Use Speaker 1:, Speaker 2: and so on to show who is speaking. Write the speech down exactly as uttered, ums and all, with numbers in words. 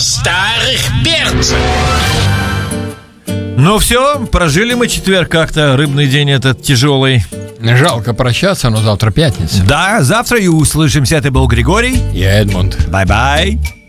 Speaker 1: старых перцев.
Speaker 2: Ну все, прожили мы четверг как-то. Рыбный день этот тяжелый.
Speaker 3: Жалко прощаться, но завтра пятница.
Speaker 2: Да, завтра и услышимся. Это был Григорий
Speaker 3: Я Эдмунд.
Speaker 2: Бай-бай.